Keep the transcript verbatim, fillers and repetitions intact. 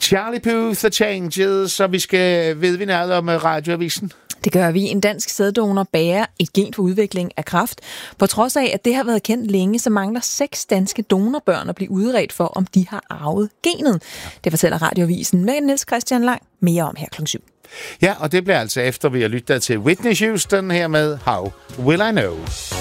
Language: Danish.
Charlie Puth, The Changes, og vi skal ved vi noget om Radioavisen. Det gør vi. En dansk sæddonor bærer et gen for udvikling af kræft. På trods af, at det har været kendt længe, så mangler seks danske donorbørn at blive udredt for, om de har arvet genet. Det fortæller Radioavisen med Niels Christian Lang. Mere om her klokken syv. Ja, og det bliver altså efter, vi har lyttet til Whitney Houston her med How Will I Know.